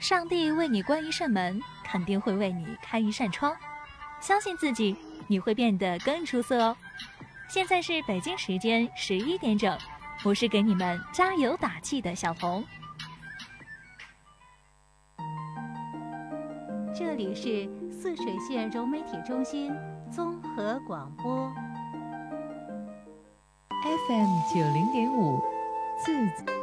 上帝为你关一扇门，肯定会为你开一扇窗。相信自己，你会变得更出色哦。现在是北京时间11点整，我是给你们加油打气的小彤。 这里是泗水县融媒体中心综合广播 FM 90.5，自